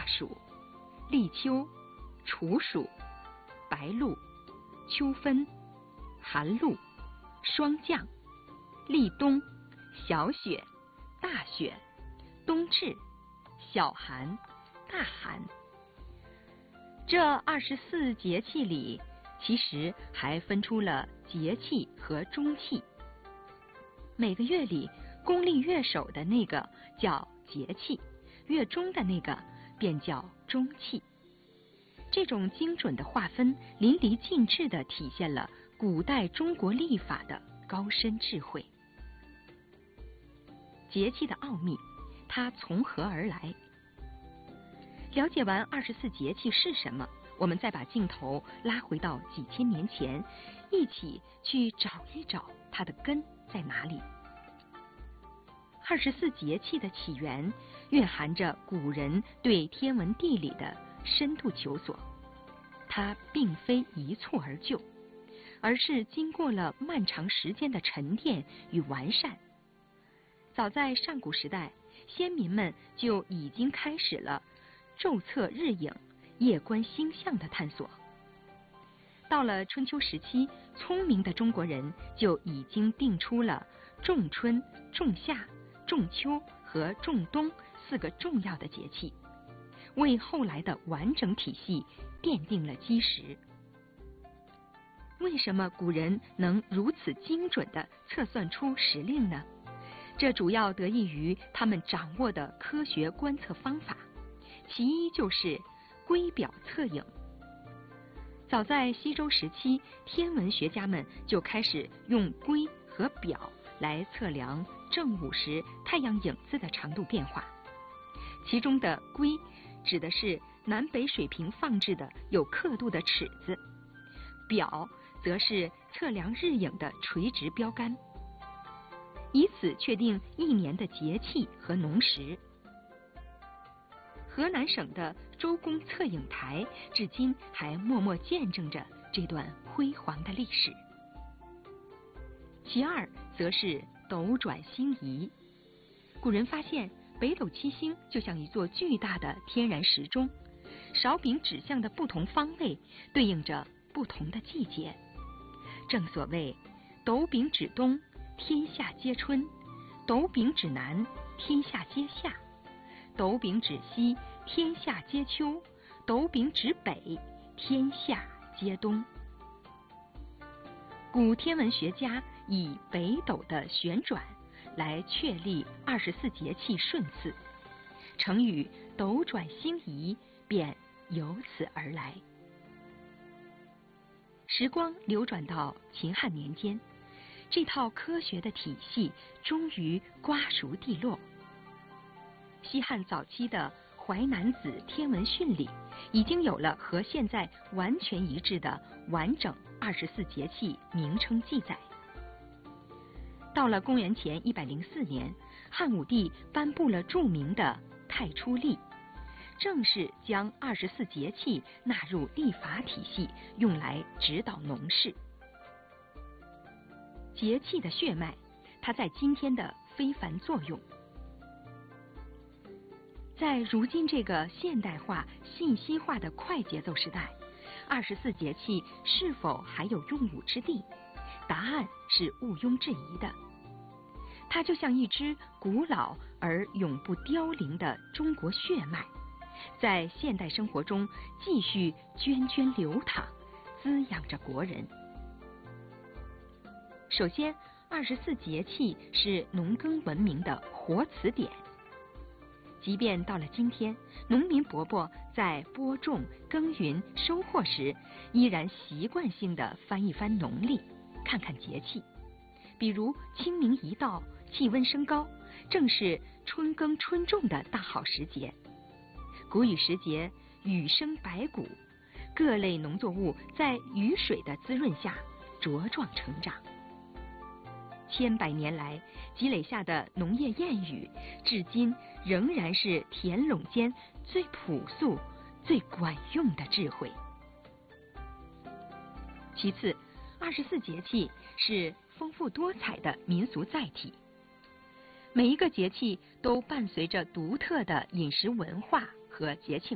暑、立秋、处暑、白露、秋分、寒露、霜降、立冬、小雪、大雪、冬至、小寒、大寒。这24节气里，其实还分出了节气和中气。每个月里，公历月首的那个叫节气，月中的那个便叫中气。这种精准的划分，淋漓尽致地体现了古代中国历法的高深智慧。节气的奥秘，它从何而来？了解完24节气是什么，我们再把镜头拉回到几千年前，一起去找一找它的根在哪里。24节气的起源，蕴含着古人对天文地理的深度求索。它并非一蹴而就，而是经过了漫长时间的沉淀与完善。早在上古时代，先民们就已经开始了昼测日影、夜观星象的探索。到了春秋时期，聪明的中国人就已经定出了仲春、仲夏、仲秋和仲冬4个重要的节气，为后来的完整体系奠定了基石。为什么古人能如此精准地测算出时令呢？这主要得益于他们掌握的科学观测方法，其一就是圭表测影。早在西周时期，天文学家们就开始用圭和表来测量正午时太阳影子的长度变化。其中的圭指的是南北水平放置的有刻度的尺子，表则是测量日影的垂直标杆，以此确定一年的节气和农时。河南省的周公测影台至今还默默见证着这段辉煌的历史。其二则是斗转星移。古人发现北斗七星就像一座巨大的天然时钟，勺柄指向的不同方位对应着不同的季节。正所谓斗柄指东，天下皆春；斗柄指南，天下皆夏；斗柄指西，天下皆秋；斗柄指北，天下皆冬。古天文学家以北斗的旋转来确立24节气顺次，成语斗转星移便由此而来。时光流转到秦汉年间，这套科学的体系终于瓜熟蒂落。西汉早期的《淮南子·天文训》里已经有了和现在完全一致的完整24节气名称记载。到了公元前104年，汉武帝颁布了著名的太初历，正式将24节气纳入历法体系，用来指导农事。节气的血脉，它在今天的非凡作用。在如今这个现代化、信息化的快节奏时代，24节气是否还有用武之地？答案是毋庸置疑的。它就像一支古老而永不凋零的中国血脉，在现代生活中继续涓涓流淌，滋养着国人。首先，24节气是农耕文明的活词典。即便到了今天，农民伯伯在播种、耕耘、收获时，依然习惯性地翻一翻农历，看看节气。比如清明一到，气温升高，正是春耕春种的大好时节。谷雨时节，雨生百谷，各类农作物在雨水的滋润下茁壮成长。千百年来积累下的农业谚语，至今仍然是田垄间最朴素、最管用的智慧。其次，24节气是丰富多彩的民俗载体，每一个节气都伴随着独特的饮食文化和节庆